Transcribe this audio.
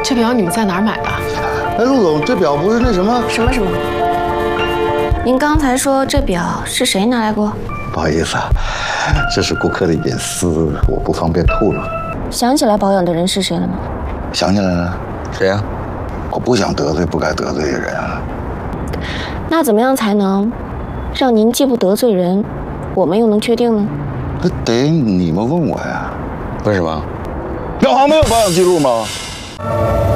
这表你们在哪儿买的？ 哎，陆总，这表不是那什么？ 什么？您刚才说这表是谁拿来过？ 不好意思啊，这是顾客的隐私，我不方便透露。 想起来保养的人是谁了吗？ 想起来了， 谁呀？ 我不想得罪不该得罪的人啊。 那怎么样才能让您既不得罪人，我们又能确定呢？ 那得你们问我呀。 问什么？ 表行没有保养记录吗？